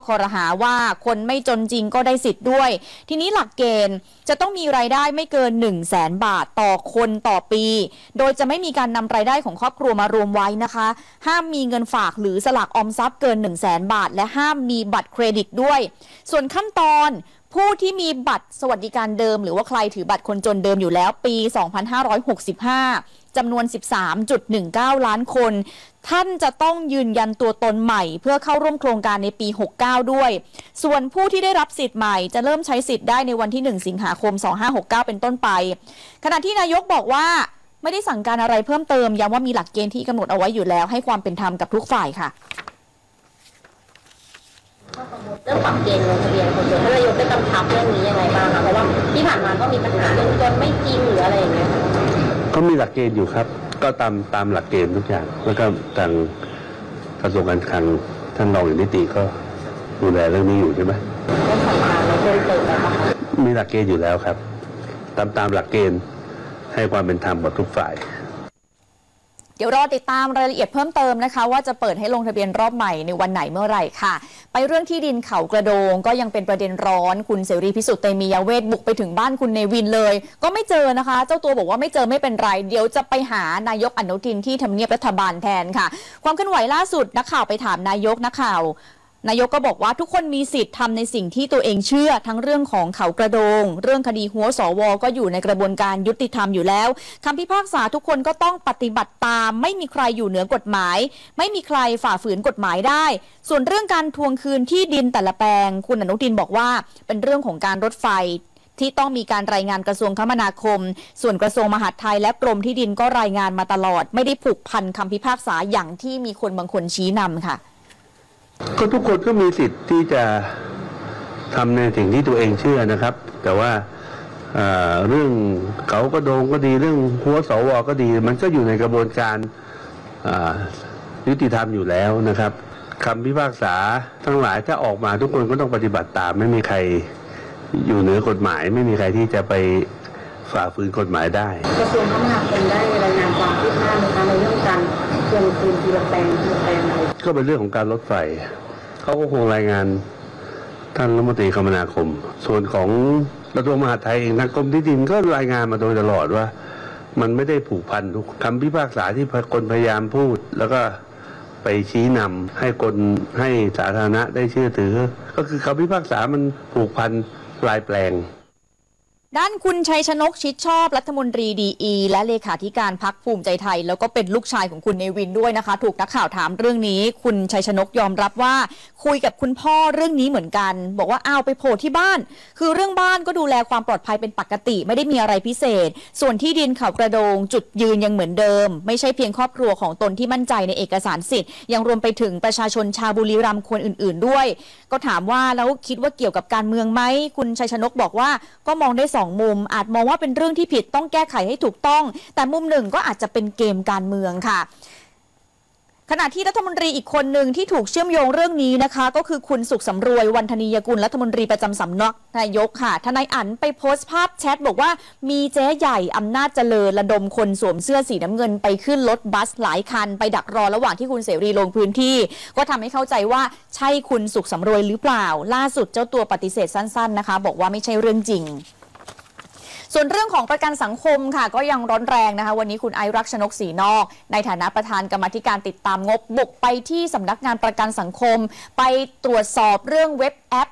ครหาว่าคนไม่จนจริงก็ได้สิทธิ์ด้วยทีนี้หลักเกณฑ์จะต้องมีรายได้ไม่เกิน 100,000 บาทต่อคนต่อปีโดยจะไม่มีการนำรายได้ของครอบครัวมารวมไว้นะคะห้ามมีเงินฝากหรือสลากออมทรัพย์เกิน 100,000 บาทและห้ามมีบัตรเครดิตด้วยส่วนขั้นตอนผู้ที่มีบัตรสวัสดิการเดิมหรือว่าใครถือบัตรคนจนเดิมอยู่แล้วปี 2565 จำนวน 13.19 ล้านคนท่านจะต้องยืนยันตัวตนใหม่เพื่อเข้าร่วมโครงการในปี 69 ด้วยส่วนผู้ที่ได้รับสิทธิ์ใหม่จะเริ่มใช้สิทธิ์ได้ในวันที่ 1 สิงหาคม 2569 เป็นต้นไปขณะที่นายกบอกว่าไม่ได้สั่งการอะไรเพิ่มเติมย้ำว่ามีหลักเกณฑ์ที่กำหนดเอาไว้อยู่แล้วให้ความเป็นธรรมกับทุกฝ่ายค่ะเรื่องปรับเกณฑ์ลงทะเบียนคนจนท่านนายกได้กำชับเรื่องนี้ยังไงบ้างคะเพราะว่าที่ผ่านมาก็มีปัญหาเรื่องจนไม่จริงหรืออะไรอย่างเงี้ยก็มีหลักเกณฑ์อยู่ครับก็ตามหลักเกณฑ์ทุกอย่างแล้วก็ทางกระทรวงการคลังท่านรองนิติก็ดูแลเรื่องนี้อยู่ใช่ไหมก็ผ่านมาเราเคยเจอแล้วคะมีหลักเกณฑ์อยู่แล้วครับตามหลักเกณฑ์ให้ความเป็นธรรมกับทุกฝ่ายเดี๋ยวรอติดตามรายละเอียดเพิ่มเติมนะคะว่าจะเปิดให้ลงทะเบียนรอบใหม่ในวันไหนเมื่อไหร่ค่ะไปเรื่องที่ดินเขากระโดงก็ยังเป็นประเด็นร้อนคุณเสรีพิสุทธิ์เตมียเวทบุกไปถึงบ้านคุณเนวินเลยก็ไม่เจอนะคะเจ้าตัวบอกว่าไม่เจอไม่เป็นไรเดี๋ยวจะไปหานายกอนุทินที่ทำเนียบรัฐบาลแทนค่ะความเคลื่อนไหวล่าสุดนักข่าวไปถามนายกนายกก็บอกว่าทุกคนมีสิทธิ์ทำในสิ่งที่ตัวเองเชื่อทั้งเรื่องของเขากระโดงเรื่องคดีหัวสวก็อยู่ในกระบวนการยุติธรรมอยู่แล้วคำพิพากษาทุกคนก็ต้องปฏิบัติตามไม่มีใครอยู่เหนือกฎหมายไม่มีใครฝ่าฝืนกฎหมายได้ส่วนเรื่องการทวงคืนที่ดินแต่ละแปลงคุณอนุทินบอกว่าเป็นเรื่องของการรถไฟที่ต้องมีการรายงานกระทรวงคมนาคมส่วนกระทรวงมหาดไทยและกรมที่ดินก็รายงานมาตลอดไม่ได้ผูกพันคำพิพากษาอย่างที่มีคนบางคนชี้นำค่ะก็ทุกคนก็มีสิทธิ์ที่จะทำในสิ่งที่ตัวเองเชื่อนะครับแต่ว่าเรื่องเขากระโดงก็ดีเรื่องหัวสวก็ดีมันก็อยู่ในกระบวนการยุติธรรมอยู่แล้วนะครับคำพิพากษาทั้งหลายถ้าออกมาทุกคนก็ต้องปฏิบัติตามไม่มีใครอยู่เหนือกฎหมายไม่มีใครที่จะไปฝ่าฝืนกฎหมายได้กระทรวงคมนาคมได้รายงานความคืบหน้าในเรื่องการทวงคืนทีละแปลงอะไรก็เป็นเรื่องของการรถไฟเขาก็คงรายงานท่านรัฐมนตรีคมนาคมส่วนของกระทรวงมหาดไทยเองทางกรมที่ดินก็รายงานมาโดยตลอดว่ามันไม่ได้ผูกพันทุกคำพิพากษาที่คนพยายามพูดแล้วก็ไปชี้นำให้สาธารณะได้เชื่อถือก็คือคำพิพากษามันผูกพันปลายแปลงด้านคุณชัยชนกชิดชอบรัฐมนตรีดีและเลขาธิการพรรคภูมิใจไทยแล้วก็เป็นลูกชายของคุณเนวินด้วยนะคะถูกนักข่าวถามเรื่องนี้คุณชัยชนกยอมรับว่าคุยกับคุณพ่อเรื่องนี้เหมือนกันบอกว่าเอาไปโผล่ที่บ้านคือเรื่องบ้านก็ดูแลความปลอดภัยเป็นปกติไม่ได้มีอะไรพิเศษส่วนที่ดินเขากระโดงจุดยืนยังเหมือนเดิมไม่ใช่เพียงครอบครัวของตนที่มั่นใจในเอกสารสิทธิ์ยังรวมไปถึงประชาชนชาวบุรีรัมย์คนอื่นๆด้วยก็ถามว่าแล้วคิดว่าเกี่ยวกับการเมืองไหมคุณชัยชนกบอกว่าก็มองได้2 มุมอาจมองว่าเป็นเรื่องที่ผิดต้องแก้ไขให้ถูกต้องแต่มุมหนึ่งก็อาจจะเป็นเกมการเมืองค่ะขณะที่รัฐมนตรีอีกคนหนึ่งที่ถูกเชื่อมโยงเรื่องนี้นะคะก็คือคุณสุขสำรวยวันธนียกุลรัฐมนตรีประจำสำนักนายกค่ะทนายอั๋นไปโพสต์ภาพแชทบอกว่ามีเจ๊ใหญ่อำนาจเจริญระดมคนสวมเสื้อสีน้ำเงินไปขึ้นรถบัสหลายคันไปดักรอระหว่างที่คุณเสรีลงพื้นที่ก็ทำให้เข้าใจว่าใช่คุณสุขสำรวยหรือเปล่าล่าสุดเจ้าตัวปฏิเสธสั้นๆนะคะบอกว่าไม่ใช่เรื่องจริงส่วนเรื่องของประกันสังคมค่ะก็ยังร้อนแรงนะคะวันนี้คุณไอรักษ์ชนกศรีนอกในฐานะประธานกรรมาธิการติดตามงบบุกไปที่สำนักงานประกันสังคมไปตรวจสอบเรื่องเว็บแอป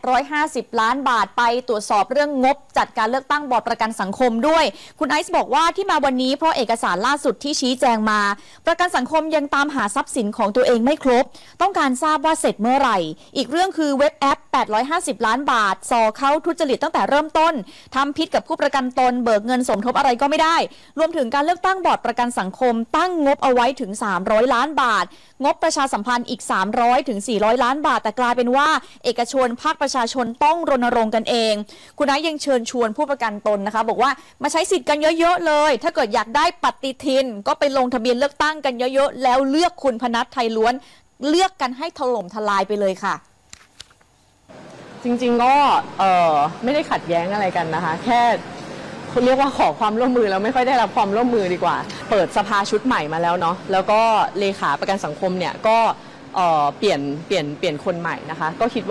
850 ล้านบาทไปตรวจสอบเรื่องงบจัดการเลือกตั้งบอร์ดประกันสังคมด้วยคุณไอซ์บอกว่าที่มาวันนี้เพราะเอกสารล่าสุดที่ชี้แจงมาประกันสังคมยังตามหาทรัพย์สินของตัวเองไม่ครบต้องการทราบว่าเสร็จเมื่อไหร่อีกเรื่องคือเว็บแอป850 ล้านบาทส่อเขาทุจริตตั้งแต่เริ่มต้นทำพิษกับผู้ประกันตนเบิกเงินสมทบอะไรก็ไม่ได้รวมถึงการเลือกตั้งบอร์ดประกันสังคมตั้งงบเอาไว้ถึง300 ล้านบาทงบประชาสัมพันธ์อีก300 ถึง 400 ล้านบาทแต่กลายเป็นว่าเอกชนภาคประชาชนต้องรณรงค์กันเองคุณนายยังเชิญชวนผู้ประกันตนนะคะบอกว่ามาใช้สิทธิ์กันเยอะๆเลยถ้าเกิดอยากได้ปฏิทินก็ไปลงทะเบียนเลือกตั้งกันเยอะๆแล้วเลือกคุณพนัสไทยล้วนเลือกกันให้ถล่มทลายไปเลยค่ะจริงๆก็ไม่ได้ขัดแย้งอะไรกันนะคะแค่เรียกว่าขอความร่วมมือแล้วไม่ค่อยได้รับความร่วมมือดีกว่าเปิดสภาชุดใหม่มาแล้วเนาะแล้วก็เลขาประกันสังคมเนี่ยก็เปลี่ยนคนใหม่นะคะก็คิด